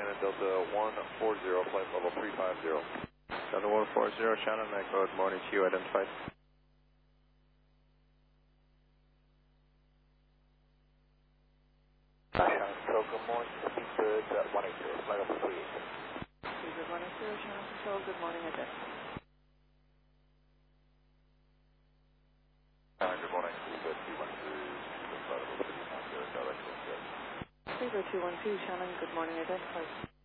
Shannon, Delta 140, flight level 350. Delta 140, Shannon, good morning to you, identified. Shannon, Control, good morning, Seabird 180, flight level 380. Seabird 180, Shannon Control, good morning, identified. Shannon, good morning, Seabird 212, flight level 390, direct. Seabird 212, Shannon, good morning, identified.